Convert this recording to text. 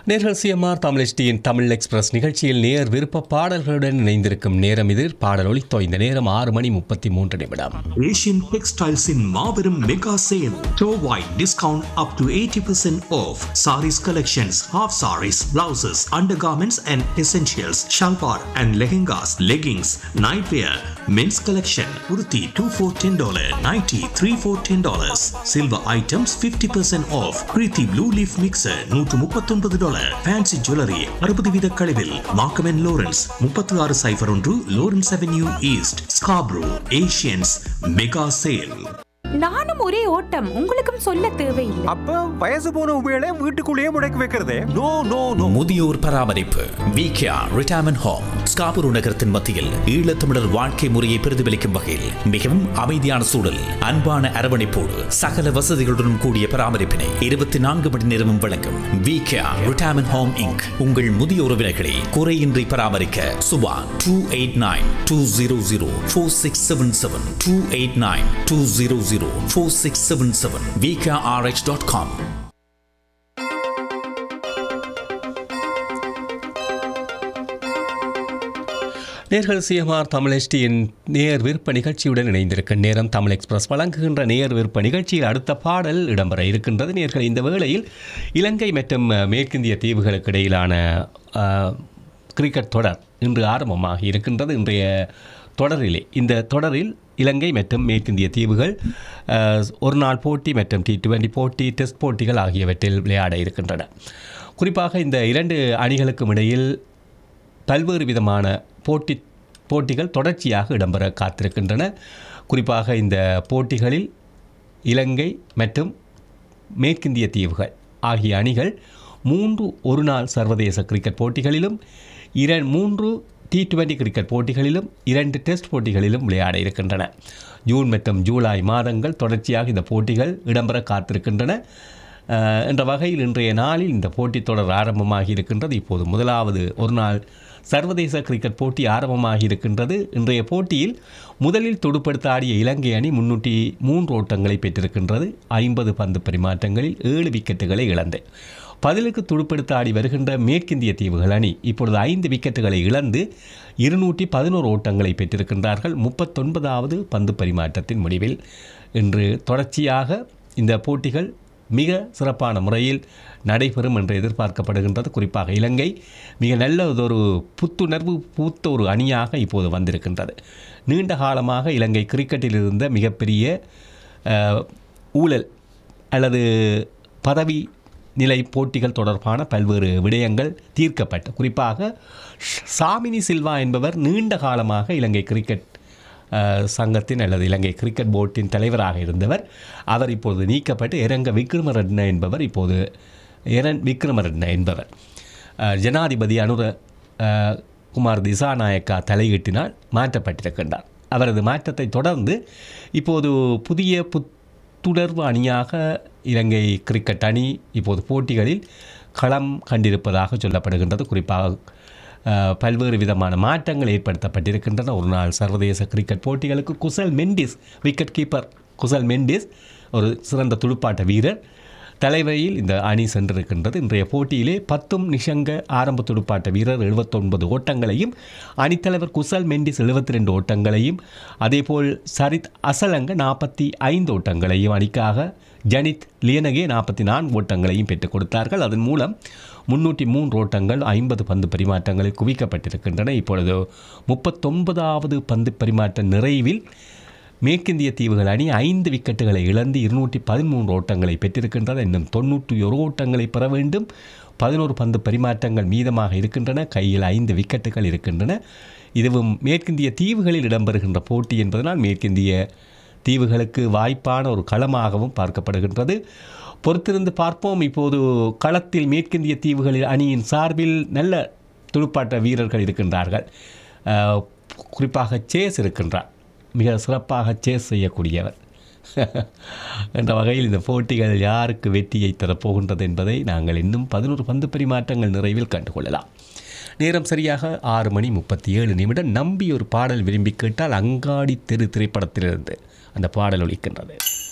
நேர்கள் CMR தமிழ்டியின் Tamil express நிகழ்ச்சியில் நேர் விருப்ப பாடல்களுடன் இணைந்திருக்கும் நேரம் இது. பாடல் ஒலித்தோ இந்த நேரம் 6:33. Asian Textiles in Marverum Mega Sale. Store-wide discount up to 80% off. Saris collections, half saris, blouses, undergarments and essentials, shalwar and lehengas, leggings, nightwear, men's collection. Kurti 2 for $10, nighty 3 for $10. Silver items 50% off. Preeti Blue Leaf Mixer $139. Fancy Jewelry 60% கழிவில். Markham & Lawrence 3601 Lawrence Avenue East, Scarborough. Asians Mega Sale. நானும் ஒரே ஓட்டம், உங்களுக்கும் சொல்ல தேவையில்லை. அப்ப வயசு போன உபயோக வீட்டுக்குள்ளேயே முடக்கி வைக்கிறதே. No no no. முதியோர் பராமரிப்பு விகேஆர் ரிட்டையர்மென்ட் ஹோம் ஸ்காபுரு நகரத்தின் மத்தியில் ஈழத்தமிழர் வாழ்க்கை முறையை பிரதிபலிக்கும் வகையில் மிகவும் அமைதியான சூழல், அன்பான அரவணைப்போடு சகல வசதிகளுடன் கூடிய பராமரிப்பினை 24 மணி நேரமும் வழங்கும் விகேஆர் ரிட்டையர்மென்ட் ஹோம் இன்க். உங்கள் முதிய உறவினர்களை குறையின்றி பராமரிக்க சுபா 289-200-4677 289-200-4677 VKRH.com. நேர்கள் சிஎம்ஆர் தமிழ்டியின் நேர் விருப்ப நிகழ்ச்சியுடன் இணைந்திருக்கும் நேரம். தமிழ் எக்ஸ்பிரஸ் வழங்குகின்ற நேர் விருப்ப நிகழ்ச்சியில் அடுத்த பாடல் இடம்பெற இருக்கின்றது. நேர்கள் இந்த வேளையில் இலங்கை மற்றும் மேற்கிந்திய தீவுகளுக்கு இடையிலான கிரிக்கெட் தொடர் இன்று ஆரம்பமாக இருக்கின்றது. இன்றைய தொடரிலே இந்த தொடரில் இலங்கை மற்றும் மேற்கிந்திய தீவுகள் ஒரு நாள் போட்டி மற்றும் T20 போட்டி, டெஸ்ட் போட்டிகள் ஆகியவற்றில் விளையாட இருக்கின்றன. குறிப்பாக இந்த இரண்டு அணிகளுக்கும் இடையில் பல்வேறு விதமான போட்டிகள் தொடர்ச்சியாக இடம்பெற காத்திருக்கின்றன. குறிப்பாக இந்த போட்டிகளில் இலங்கை மற்றும் மேற்கிந்திய தீவுகள் ஆகிய அணிகள் 3 ஒருநாள் சர்வதேச கிரிக்கெட் போட்டிகளிலும் 3 T20 கிரிக்கெட் போட்டிகளிலும் 2 டெஸ்ட் போட்டிகளிலும் விளையாட இருக்கின்றன. ஜூன் மற்றும் ஜூலை மாதங்கள் தொடர்ச்சியாக இந்த போட்டிகள் இடம்பெற காத்திருக்கின்றன. என்ற வகையில் இன்றைய நாளில் இந்த போட்டி தொடர் ஆரம்பமாகி இருக்கின்றது. இப்போது முதலாவது ஒருநாள் சர்வதேச கிரிக்கெட் போட்டி ஆரம்பமாகி இருக்கின்றது. இன்றைய போட்டியில் முதலில் துடுப்படுத்த ஆடிய இலங்கை அணி 303 ஓட்டங்களை பெற்றிருக்கின்றது. 50 பந்து பரிமாற்றங்களில் 7 விக்கெட்டுகளை இழந்து. பதிலுக்கு துடுப்படுத்த ஆடி வருகின்ற மேற்கிந்திய தீவுகள் அணி இப்பொழுது 5 விக்கெட்டுகளை இழந்து 211 ஓட்டங்களை பெற்றிருக்கின்றார்கள். 39வது பந்து பரிமாற்றத்தின் முடிவில் இன்று தொடர்ச்சியாக இந்த போட்டிகள் மிக சிறப்பான முறையில் நடைபெறும் என்று எதிர்பார்க்கப்படுகின்றது. குறிப்பாக இலங்கை மிக நல்ல ஒரு புத்துணர்வு பூத்த ஒரு அணியாக இப்போது வந்திருக்கின்றது. நீண்ட காலமாக இலங்கை கிரிக்கெட்டில் இருந்த மிகப்பெரிய ஊழல் அல்லது பதவி நிலை போட்டிகள் தொடர்பான பல்வேறு விடயங்கள் தீர்க்கப்பட்ட, குறிப்பாக சாமினி சில்வா என்பவர் நீண்ட காலமாக இலங்கை கிரிக்கெட் சங்கத்தின் அல்லது இலங்கை கிரிக்கெட் போர்டின் தலைவராக இருந்தவர். அவர் இப்போது நீக்கப்பட்டு எரங்க விக்ரமரட்ன என்பவர் ஜனாதிபதி அனுர குமார் திசாநாயக்கா தலையீட்டினால் மாற்றப்பட்டிருக்கின்றார். அவரது மாற்றத்தை தொடர்ந்து இப்போது புதிய புத்துணர்வு அணியாக இலங்கை கிரிக்கெட் அணி இப்போது போட்டிகளில் களம் கண்டிருப்பதாக சொல்லப்படுகின்றது. குறிப்பாக பல்வேறு விதமான மாற்றங்கள் ஏற்படுத்தப்பட்டிருக்கின்றன. ஒரு நாள் சர்வதேச கிரிக்கெட் போட்டிகளுக்கு குசல் மெண்டிஸ், விக்கெட் கீப்பர் குசல் மெண்டிஸ் ஒரு சிறந்த துடுப்பாட்ட வீரர் தலைமையில் இந்த அணி சென்றிருக்கின்றது. இன்றைய போட்டியிலே 10 நிஷங்க ஆரம்ப துடுப்பாட்ட வீரர் 79 ஓட்டங்களையும், அணித்தலைவர் குசல் மெண்டிஸ் 72 ஓட்டங்களையும், அதேபோல் சரித் அசலங்க 45 ஓட்டங்களையும், அணிக்காக ஜனித் லியனகே 44 ஓட்டங்களையும் பெற்றுக் கொடுத்தார்கள். அதன் மூலம் 303 ஓட்டங்கள் 50 பந்து பரிமாற்றங்களில் குவிக்கப்பட்டிருக்கின்றன. இப்பொழுது 39வது பந்து பரிமாற்ற நிறைவில் மேற்கிந்திய தீவுகள் அணி 5 விக்கெட்டுகளை இழந்து 213 ஓட்டங்களை பெற்றிருக்கின்றன. இன்னும் 91 ஓட்டங்களை பெற வேண்டும். 11 பந்து பரிமாற்றங்கள் மீதமாக இருக்கின்றன. கையில் 5 விக்கெட்டுகள் இருக்கின்றன. இதுவும் மேற்கிந்திய தீவுகளில் இடம்பெறுகின்ற போட்டி என்பதனால் மேற்கிந்திய தீவுகளுக்கு வாய்ப்பான ஒரு களமாகவும் பார்க்கப்படுகின்றது. பொறுத்திருந்து பார்ப்போம். இப்போது களத்தில் மேற்கிந்திய தீவுகளில் அணியின் சார்பில் நல்ல துடுப்பாட்ட வீரர்கள் இருக்கின்றார்கள். குறிப்பாக சேஸ் இருக்கின்றார், மிக சிறப்பாக சேஸ் செய்யக்கூடியவர். என்ற வகையில் இந்த போட்டிகள் யாருக்கு வெற்றியை தரப்போகின்றது என்பதை நாங்கள் இன்னும் 11 பந்து பரிமாற்றங்கள் நிறைவில் கண்டுகொள்ளலாம். நேரம் சரியாக 6:37. நம்பி ஒரு பாடல் விரும்பி கேட்டால் அங்காடி தெரு திரைப்படத்திலிருந்து அந்த பாடல் ஒலிக்கின்றது.